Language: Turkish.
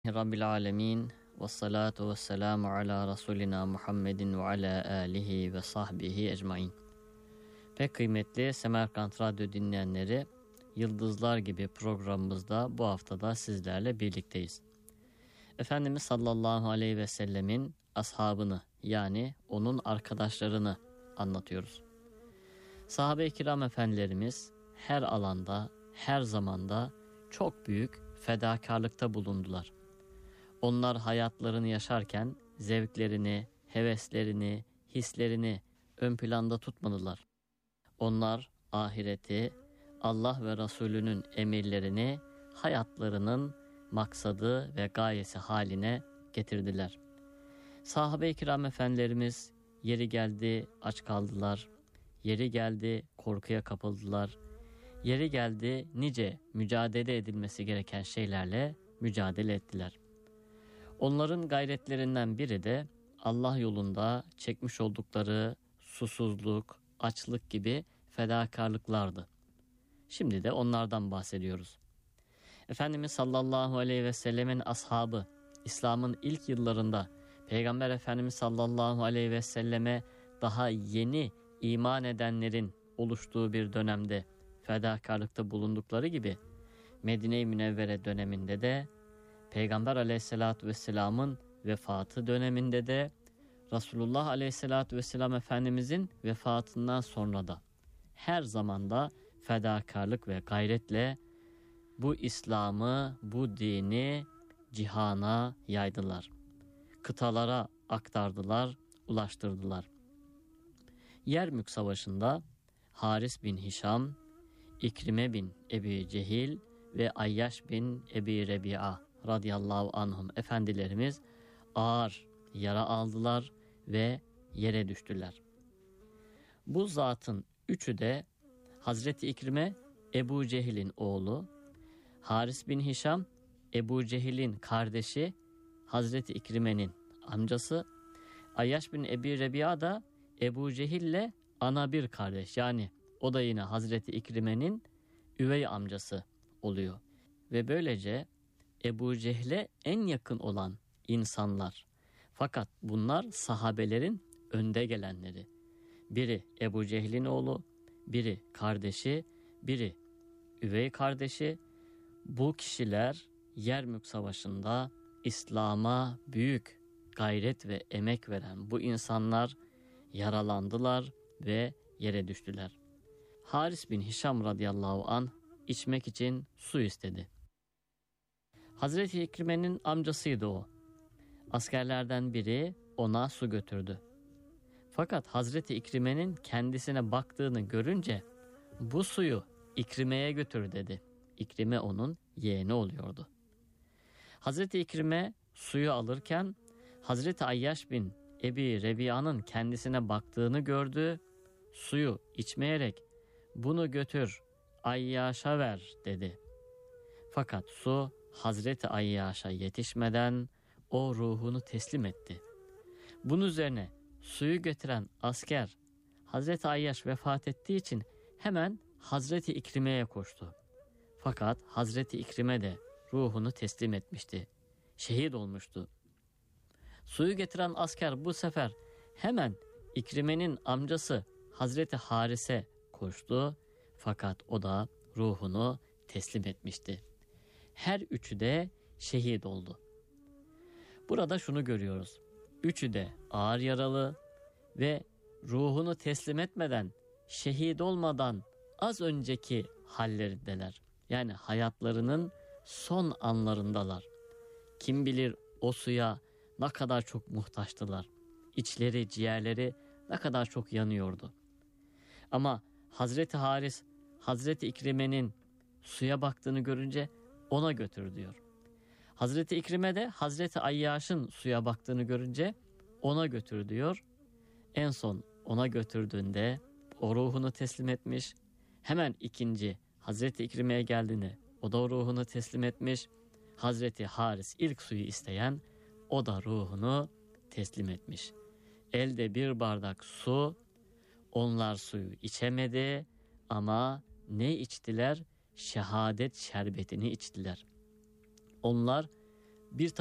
Rabbil alemin ve salatu ve selamu ala Resulina Muhammedin ve ala alihi ve sahbihi ecmain. Pek kıymetli Semerkant Radyo dinleyenleri, Yıldızlar gibi programımızda bu haftada sizlerle birlikteyiz. Efendimiz sallallahu aleyhi ve sellemin ashabını, yani onun arkadaşlarını anlatıyoruz. Sahabe-i kiram efendilerimiz her alanda, her zamanda çok büyük fedakarlıkta bulundular. Onlar hayatlarını yaşarken zevklerini, heveslerini, hislerini ön planda tutmadılar. Onlar ahireti, Allah ve Resulünün emirlerini hayatlarının maksadı ve gayesi haline getirdiler. Sahabe-i kiram efendilerimiz yeri geldi aç kaldılar, yeri geldi korkuya kapıldılar, yeri geldi nice mücadele edilmesi gereken şeylerle mücadele ettiler. Onların gayretlerinden biri de Allah yolunda çekmiş oldukları susuzluk, açlık gibi fedakarlıklardı. Şimdi de onlardan bahsediyoruz. Efendimiz sallallahu aleyhi ve sellemin ashabı, İslam'ın ilk yıllarında Peygamber Efendimiz sallallahu aleyhi ve selleme daha yeni iman edenlerin oluştuğu bir dönemde fedakarlıkta bulundukları gibi Medine-i Münevvere döneminde de Peygamber aleyhissalatü vesselamın vefatı döneminde de Resulullah aleyhissalatü vesselam Efendimizin vefatından sonra da her zamanda fedakarlık ve gayretle bu İslam'ı, bu dini cihana yaydılar. Kıtalara aktardılar, ulaştırdılar. Yermük Savaşı'nda Haris bin Hişam, İkrime bin Ebi Cehil ve Ayyaş bin Ebi Rebi'a radıyallahu anhum efendilerimiz ağır yara aldılar ve yere düştüler. Bu zatın üçü de Hazreti İkrime Ebu Cehil'in oğlu, Haris bin Hişam Ebu Cehil'in kardeşi, Hazreti İkrime'nin amcası, Ayyaş bin Ebi Rebi'a da Ebu Cehil'le ana bir kardeş, yani o da yine Hazreti İkrime'nin üvey amcası oluyor. Ve böylece Ebu Cehil'e en yakın olan insanlar. Fakat bunlar sahabelerin önde gelenleri. Biri Ebu Cehil'in oğlu, biri kardeşi, biri üvey kardeşi. Bu kişiler Yermük Savaşı'nda İslam'a büyük gayret ve emek veren bu insanlar yaralandılar ve yere düştüler. Haris bin Hişam radıyallahu anh içmek için su istedi. Hazreti İkrime'nin amcasıydı o. Askerlerden biri ona su götürdü. Fakat Hazreti İkrime'nin kendisine baktığını görünce bu suyu İkrime'ye götür dedi. İkrime onun yeğeni oluyordu. Hazreti İkrime suyu alırken Hazreti Ayyaş bin Ebi Rebia'nın kendisine baktığını gördü. Suyu içmeyerek bunu götür Ayyaş'a ver dedi. Fakat su Hazreti Ayyaş'a yetişmeden o ruhunu teslim etti. Bunun üzerine suyu götüren asker Hazreti Ayyaş vefat ettiği için hemen Hazreti İkrime'ye koştu. Fakat Hazreti İkrime de ruhunu teslim etmişti. Şehit olmuştu. Suyu getiren asker bu sefer hemen İkrime'nin amcası Hazreti Haris'e koştu. Fakat o da ruhunu teslim etmişti. Her üçü de şehit oldu. Burada şunu görüyoruz. Üçü de ağır yaralı ve ruhunu teslim etmeden, şehit olmadan az önceki hallerindeler. Yani hayatlarının son anlarındalar. Kim bilir o suya ne kadar çok muhtaçtılar. İçleri, ciğerleri ne kadar çok yanıyordu. Ama Hazreti Haris, Hazreti İkrime'nin suya baktığını görünce ona götür diyor. Hazreti İkrime de Hazreti Ayyaş'ın suya baktığını görünce ona götür diyor. En son ona götürdüğünde o ruhunu teslim etmiş. Hemen ikinci Hazreti İkrime'ye geldiğinde o da ruhunu teslim etmiş. Hazreti Haris ilk suyu isteyen, o da ruhunu teslim etmiş. Elde bir bardak su, onlar suyu içemedi ama ne içtiler? Şehadet şerbetini içtiler. Onlar bir